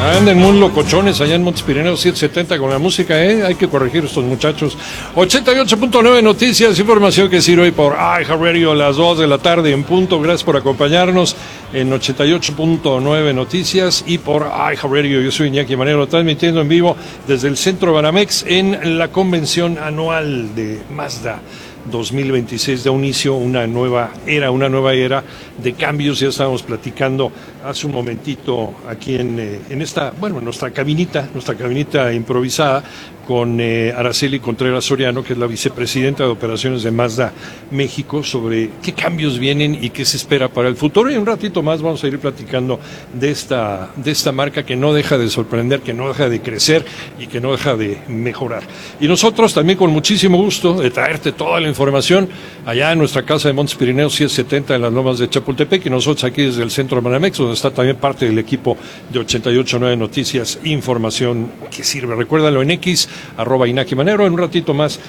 Anden muy locochones allá en Montes Pirineos 770 con la música, hay que corregir estos muchachos. 88.9 Noticias, información que sirve hoy por iHeartRadio a las 2 de la tarde en punto. Gracias por acompañarnos en 88.9 Noticias y por iHeartRadio. Yo soy Iñaki Manero, transmitiendo en vivo desde el Centro Banamex en la convención anual de Mazda 2026. Da inicio una nueva era de cambios. Ya estábamos platicando hace un momentito aquí en esta, nuestra cabinita improvisada con Araceli Contreras Soriano, que es la vicepresidenta de operaciones de Mazda México, sobre qué cambios vienen y qué se espera para el futuro. Y un ratito más vamos a ir platicando de esta marca que no deja de sorprender, que no deja de crecer y que no deja de mejorar. Y nosotros también con muchísimo gusto de traerte toda la información allá en nuestra casa de Montes Pirineos 770 en las Lomas de Chapultepec, y nosotros aquí desde el Centro Banamex, donde está también parte del equipo de 88.9 Noticias, información que sirve. Recuérdalo en X, @Iñaki Manero. En un ratito más